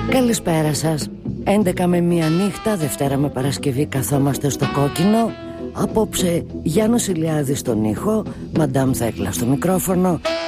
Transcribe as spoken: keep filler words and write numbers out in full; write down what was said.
Καλησπέρα σας. έντεκα με μία νύχτα, Δευτέρα με Παρασκευή, καθόμαστε στο κόκκινο. Απόψε Γιάννος Ηλιάδης στον ήχο, Μαντάμ Θέκλα στο μικρόφωνο.